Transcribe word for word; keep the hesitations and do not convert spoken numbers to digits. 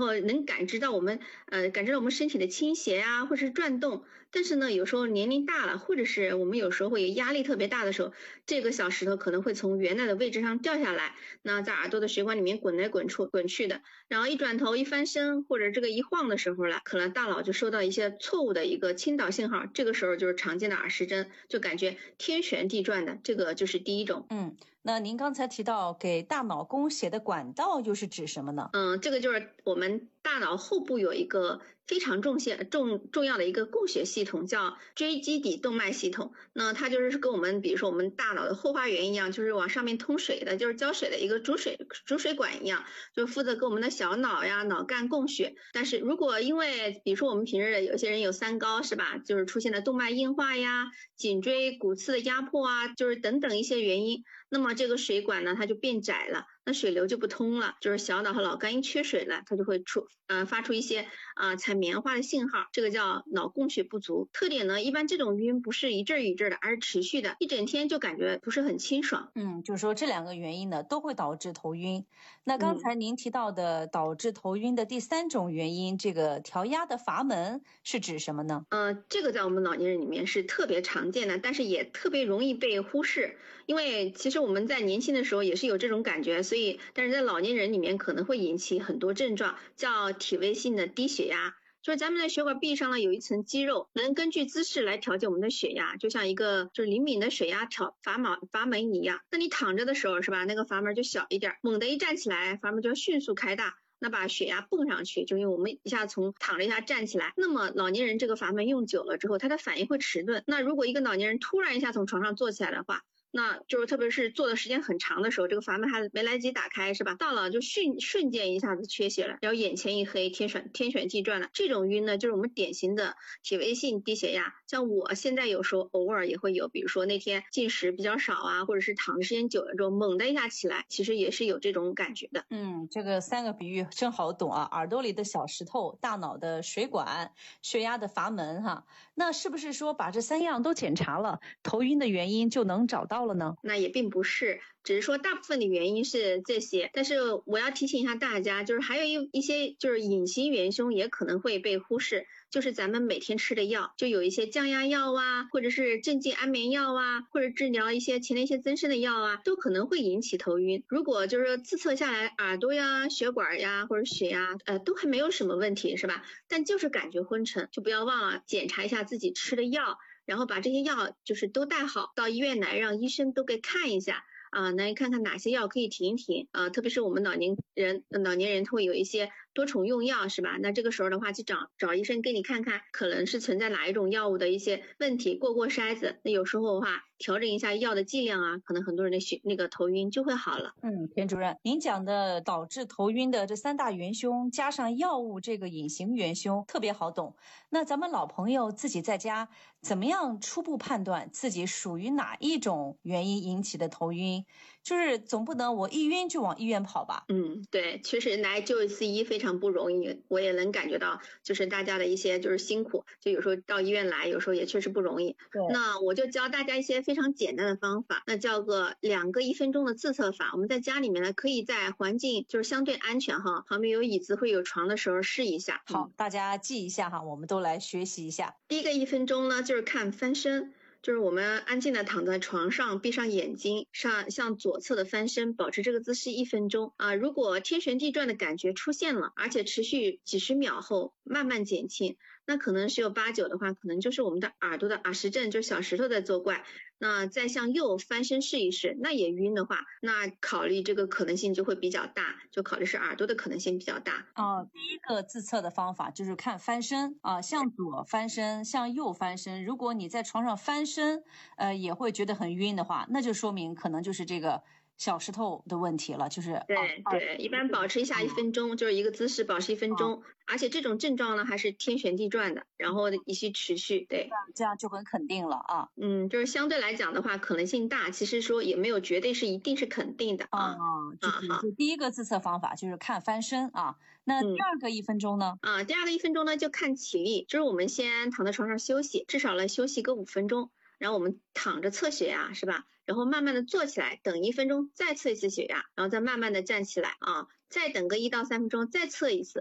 后能感知到我们呃感知到我们身体的倾斜啊，或者是转动。但是呢，有时候年龄大了，或者是我们有时候会有压力特别大的时候，这个小石头可能会从原来的位置上掉下来，那在耳朵的血管里面滚来滚出滚去的，然后一转头一翻身或者这个一晃的时候了，可能大脑就收到一些错误的一个倾倒信号，这个时候就是常见的耳石针，就感觉天旋地转的，这个就是第一种。 嗯，那您刚才提到给大脑供血的管道又是指什么呢？ 嗯，这个就是我们大脑后部有一个非常重线重重要的一个供血系统，叫椎基底动脉系统。那它就是跟我们比如说我们大脑的后花园一样，就是往上面通水的，就是浇水的一个主水主水管一样，就负责跟我们的小脑呀脑干供血。但是如果因为比如说我们平时有些人有三高是吧，就是出现了动脉硬化呀、颈椎骨刺的压迫啊，就是等等一些原因，那么这个水管呢它就变窄了，那水流就不通了，就是小脑和脑干一缺水了，它就会出呃发出一些啊、呃、采棉花的信号，这个叫脑供血不足。特点呢，一般这种晕不是一阵一阵的，而是持续的，一整天就感觉不是很清爽。 嗯，就是说这两个原因呢都会导致头晕。那刚才您提到的导致头晕的第三种原因，嗯、这个调压的阀门是指什么呢？ 呃，这个在我们老年人里面是特别常见的，但是也特别容易被忽视，因为其实我们在年轻的时候也是有这种感觉，所以但是在老年人里面可能会引起很多症状，叫体位性的低血压。就是咱们的血管壁上呢有一层肌肉，能根据姿势来调节我们的血压，就像一个就是灵敏的水压调阀门阀门一样。那你躺着的时候是吧，那个阀门就小一点，猛地一站起来，阀门就要迅速开大，那把血压泵上去，就因为我们一下从躺着一下站起来。那么老年人这个阀门用久了之后，他的反应会迟钝。那如果一个老年人突然一下从床上坐起来的话，那就是特别是坐的时间很长的时候，这个阀门还没来得及打开是吧，大脑就瞬瞬间一下子缺血了，然后眼前一黑，天旋天旋地转了。这种晕呢就是我们典型的体位性低血压。像我现在有时候偶尔也会有，比如说那天进食比较少啊，或者是躺的时间久了之后猛的一下起来，其实也是有这种感觉的。 嗯，这个三个比喻真好懂啊，耳朵里的小石头，大脑的水管，血压的阀门哈。那是不是说把这三样都检查了，头晕的原因就能找到了呢？ 那也并不是，只是说大部分的原因是这些，但是我要提醒一下大家，就是还有一一些就是隐形元凶也可能会被忽视，就是咱们每天吃的药，就有一些降压药啊，或者是镇静安眠药啊，或者治疗一些前列腺增生的药啊，都可能会引起头晕。如果就是说自测下来耳朵呀、血管呀或者血压呃都还没有什么问题是吧，但就是感觉昏沉，就不要忘了检查一下自己吃的药，然后把这些药就是都带好，到医院来让医生都给看一下啊，来看看哪些药可以停一停啊，特别是我们老年人老年人会有一些多重用药是吧，那这个时候的话去找找医生给你看看可能是存在哪一种药物的一些问题，过过筛子。那有时候的话调整一下药的剂量啊，可能很多人的血那个头晕就会好了。 嗯，田主任，您讲的导致头晕的这三大元凶加上药物这个隐形元凶特别好懂。那咱们老朋友自己在家怎么样初步判断自己属于哪一种原因引起的头晕？就是总不能我一晕就往医院跑吧？ 嗯，对，确实来就一次医非常不容易，我也能感觉到就是大家的一些就是辛苦，就有时候到医院来有时候也确实不容易。那我就教大家一些非常简单的方法，那叫个两个一分钟的自测法。我们在家里面呢，可以在环境就是相对安全哈，旁边有椅子会有床的时候试一下。 好，大家记一下哈，我们都来学习一下。 第一个一分钟呢，就是看翻身。就是我们安静的躺在床上，闭上眼睛，上向左侧的翻身，保持这个姿势一分钟啊。如果天旋地转的感觉出现了，而且持续几十秒后慢慢减轻，那可能十有八九的话，可能就是我们的耳朵的耳石阵，就是小石头在作怪。那再向右翻身试一试，那也晕的话，那考虑这个可能性就会比较大，就考虑是耳朵的可能性比较大。 哦，第一个自测的方法就是看翻身啊，向左翻身，向右翻身。如果你在床上翻身，呃，也会觉得很晕的话，那就说明可能就是这个小石头的问题了，就是对对，一般保持一下一分钟，就是一个姿势保持一分钟，而且这种症状呢还是天旋地转的，然后一续持续，对， 这样就很肯定了啊。 嗯，就是相对来讲的话，可能性大，其实说也没有绝对是一定是肯定的啊。 哦，就是第一个自测方法就是看翻身啊。那第二个一分钟呢？ 啊，第二个一分钟呢就看起立，就是我们先躺在床上休息，至少来休息个五分钟。然后我们躺着测血压是吧，然后慢慢的坐起来，等一分钟再测一次血压，然后再慢慢的站起来啊，再等个一到三分钟再测一次，